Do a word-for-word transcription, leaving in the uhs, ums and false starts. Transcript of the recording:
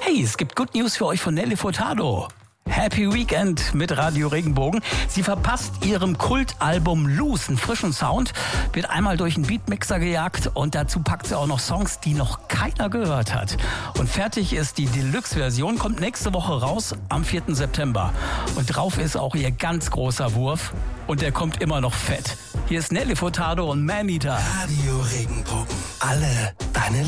Hey, es gibt Good News für euch von Nelly Furtado. Happy Weekend mit Radio Regenbogen. Sie verpasst ihrem Kultalbum Loose einen frischen Sound, wird einmal durch einen Beatmixer gejagt und dazu packt sie auch noch Songs, die noch keiner gehört hat. Und fertig ist die Deluxe-Version, kommt nächste Woche raus am vierten September. Und drauf ist auch ihr ganz großer Wurf und der kommt immer noch fett. Hier ist Nelly Furtado und Man Eater. Radio Regenbogen. Alle